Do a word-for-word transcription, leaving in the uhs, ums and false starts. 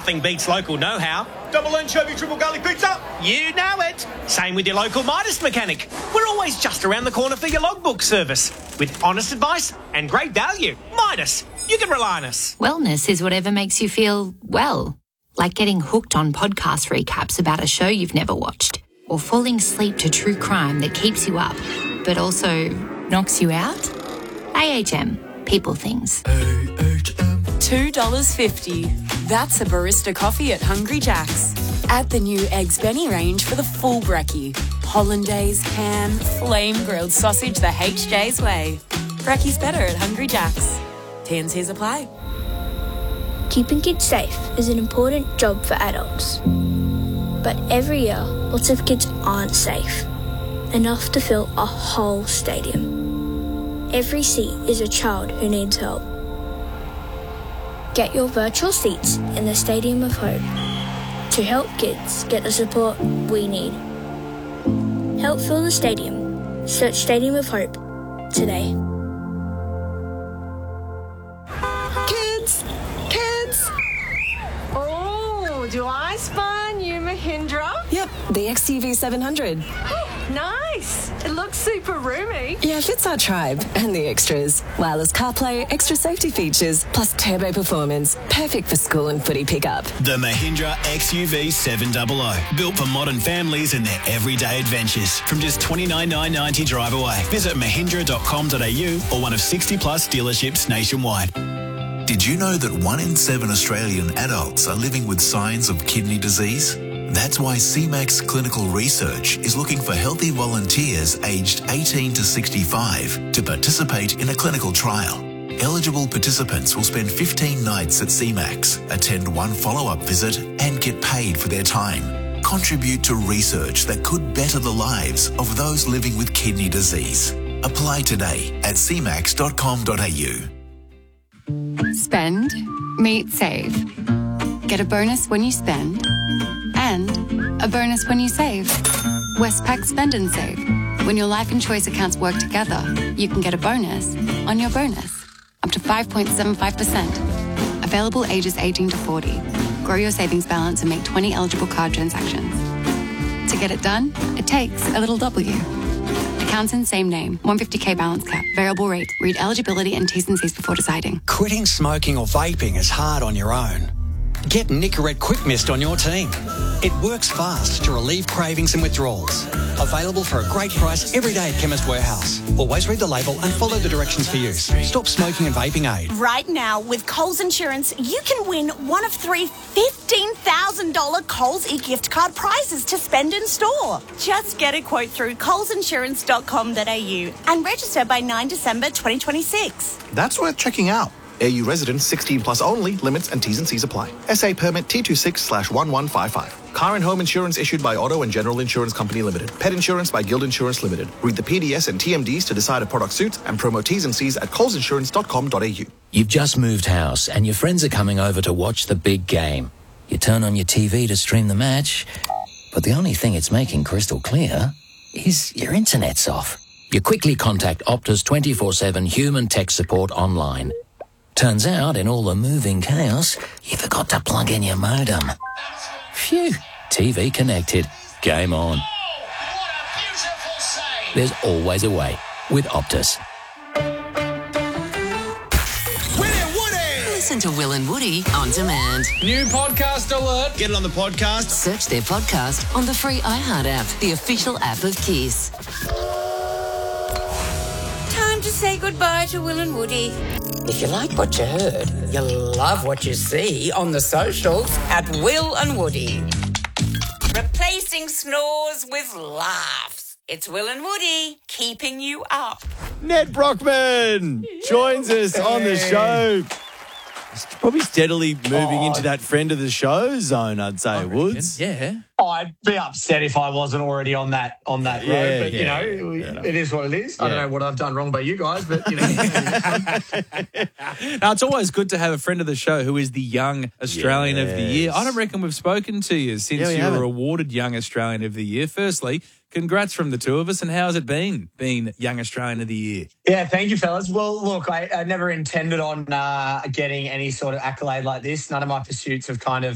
Nothing beats local know-how. Double anchovy, triple garlic pizza. You know it. Same with your local Midas mechanic. We're always just around the corner for your logbook service. With honest advice and great value. Midas, you can rely on us. Wellness is whatever makes you feel well. Like getting hooked on podcast recaps about a show you've never watched. Or falling asleep to true crime that keeps you up, but also knocks you out. A H M. People things. A H M. two dollars fifty. That's a barista coffee at Hungry Jack's. Add the new Eggs Benny range for the full brekkie. Hollandaise, ham, flame grilled sausage the H J's way. Brekkie's better at Hungry Jack's. T and C's apply. Keeping kids safe is an important job for adults. But every year, lots of kids aren't safe. Enough to fill a whole stadium. Every seat is a child who needs help. Get your virtual seats in the Stadium of Hope to help kids get the support we need. Help fill the stadium. Search Stadium of Hope today. Kids! Kids! Oh, do I spy a new Mahindra? Yep, the X U V seven hundred. Nice! It looks super roomy. Yeah, fits our tribe and the extras. Wireless CarPlay, extra safety features, plus turbo performance. Perfect for school and footy pickup. The Mahindra X U V seven hundred. Built for modern families and their everyday adventures. From just twenty-nine thousand nine hundred ninety drive away. Visit mahindra dot com dot a u or one of sixty plus dealerships nationwide. Did you know that one in seven Australian adults are living with signs of kidney disease? That's why C MAX Clinical Research is looking for healthy volunteers aged eighteen to sixty-five to participate in a clinical trial. Eligible participants will spend fifteen nights at C MAX, attend one follow-up visit and get paid for their time. Contribute to research that could better the lives of those living with kidney disease. Apply today at c max dot com dot a u. Spend, meet, save. Get a bonus when you spend and a bonus when you save. Westpac Spend and Save. When your life and choice accounts work together, you can get a bonus on your bonus. Up to five point seven five percent. Available ages eighteen to forty. Grow your savings balance and make twenty eligible card transactions. To get it done, it takes a little W. Accounts in same name. one hundred fifty k balance cap. Variable rate. Read eligibility and T's and C's before deciding. Quitting smoking or vaping is hard on your own. Get Nicorette Quick Mist on your team. It works fast to relieve cravings and withdrawals. Available for a great price every day at Chemist Warehouse. Always read the label and follow the directions for use. Stop smoking and vaping aid. Right now, with Coles Insurance, you can win one of three fifteen thousand dollars Coles e-gift card prizes to spend in store. Just get a quote through coles insurance dot com dot a u and register by the ninth of December twenty twenty-six. That's worth checking out. A U residents sixteen plus only. Limits and T's and C's apply. S A permit T twenty-six slash one one five five. Car and home insurance issued by Auto and General Insurance Company Limited. Pet insurance by Guild Insurance Limited. Read the P D S and T M Ds to decide a product suits and promo T's and C's at coles insurance dot com dot a u. You've just moved house and your friends are coming over to watch the big game. You turn on your T V to stream the match, but the only thing it's making crystal clear is your internet's off. You quickly contact Optus twenty-four seven human tech support online. Turns out, in all the moving chaos, you forgot to plug in your modem. Phew, T V connected. Game on. There's always a way with Optus. Listen to Will and Woody on demand. New podcast alert. Get it on the podcast. Search their podcast on the free iHeart app, the official app of Kiss. Time to say goodbye to Will and Woody. If you like what you heard, you'll love what you see on the socials at Will and Woody. Replacing snores with laughs. It's Will and Woody, keeping you up. Ned Brockman joins us on the show. He's probably steadily moving oh. into that friend of the show zone, I'd say, Woods. Yeah. Oh, I'd be upset if I wasn't already on that on that road, Yeah, but, yeah, you know, yeah, it is what it is. Yeah. I don't know what I've done wrong by you guys, but, you know. Now, it's always good to have a friend of the show who is the Young Australian yes. of the Year. I don't reckon we've spoken to you since yeah, we you haven't. were awarded Young Australian of the Year. Firstly, congrats from the two of us, and how's it been, being Young Australian of the Year? Yeah, thank you, fellas. Well, look, I, I never intended on uh, getting any sort of accolade like this. None of my pursuits have kind of